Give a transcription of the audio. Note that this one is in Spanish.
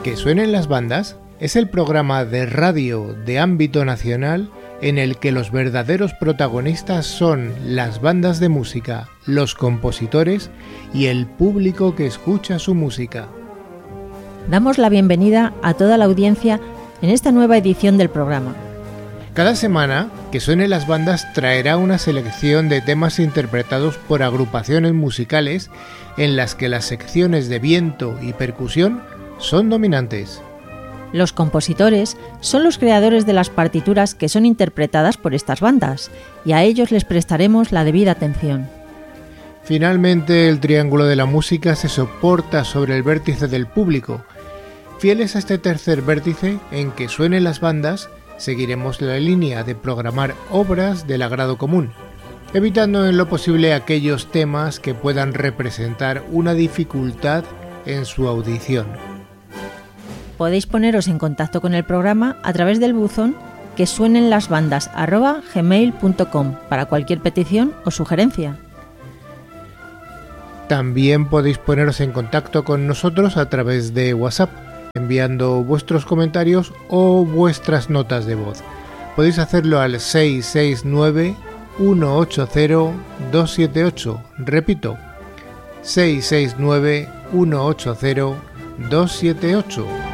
Que suenen las bandas es el programa de radio de ámbito nacional en el que los verdaderos protagonistas son las bandas de música, los compositores y el público que escucha su música. Damos la bienvenida a toda la audiencia en esta nueva edición del programa. Cada semana, Que suenen las bandas traerá una selección de temas interpretados por agrupaciones musicales en las que las secciones de viento y percusión son dominantes. Los compositores son los creadores de las partituras que son interpretadas por estas bandas, y a ellos les prestaremos la debida atención. Finalmente, el triángulo de la música se soporta sobre el vértice del público. Fieles a este tercer vértice, en Que suenen las bandas, seguiremos la línea de programar obras del agrado común, evitando en lo posible aquellos temas que puedan representar una dificultad en su audición. Podéis poneros en contacto con el programa a través del buzón quesuenenlasbandas@gmail.com para cualquier petición o sugerencia. También podéis poneros en contacto con nosotros a través de WhatsApp, enviando vuestros comentarios o vuestras notas de voz. Podéis hacerlo al 669-180-278. Repito, 669-180-278.